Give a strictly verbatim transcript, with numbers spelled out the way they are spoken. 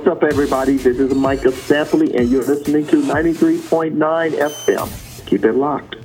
What's up, everybody? This is Micah Stampley, and you're listening to ninety-three point nine F M. Keep it locked.